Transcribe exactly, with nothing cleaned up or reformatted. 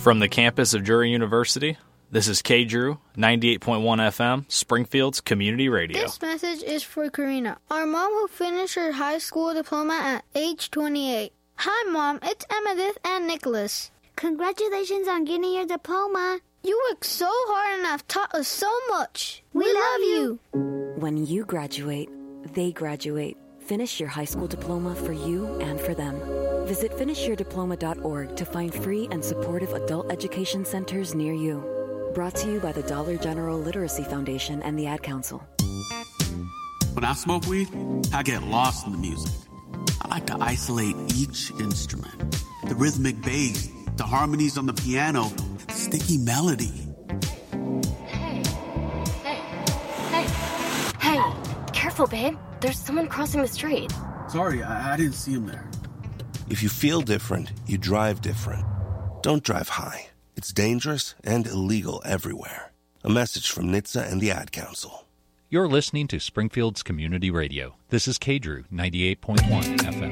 From the campus of Drury University, this is K Drew, ninety-eight point one F M, Springfield's Community Radio. This message is for Karina, our mom who finished her high school diploma at age twenty-eight. Hi, Mom. It's Emmettith and Nicholas. Congratulations on getting your diploma. You worked so hard and have taught us so much. We, we love you. When you graduate, they graduate. Finish your high school diploma for you and for them. Visit finish your diploma dot org to find free and supportive adult education centers near you. Brought to you by the Dollar General Literacy Foundation and the Ad Council. When I smoke weed, I get lost in the music. I like to isolate each instrument. The rhythmic bass, the harmonies on the piano, the sticky melody. Hey, hey, hey, hey, careful, babe. There's someone crossing the street. Sorry, I, I didn't see him there. If you feel different, you drive different. Don't drive high. It's dangerous and illegal everywhere. A message from N H T S A and the Ad Council. You're listening to Springfield's Community Radio. This is K Drew, ninety-eight point one F M.